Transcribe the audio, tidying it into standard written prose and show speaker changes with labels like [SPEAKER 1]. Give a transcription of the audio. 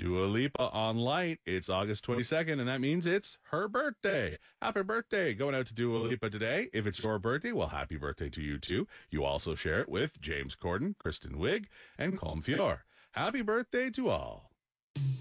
[SPEAKER 1] Dua Lipa on Light. It's August 22nd, and that means it's her birthday. Happy birthday going out to Dua Lipa today. If it's your birthday, well, happy birthday to you too. You also share it with James Corden, Kristen Wiig, and Colm Feore. Happy birthday to all.